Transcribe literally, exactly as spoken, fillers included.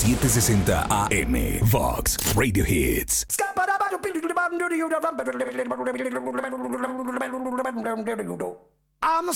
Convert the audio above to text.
setecientos sesenta A M. Vox Radio Hits. I'm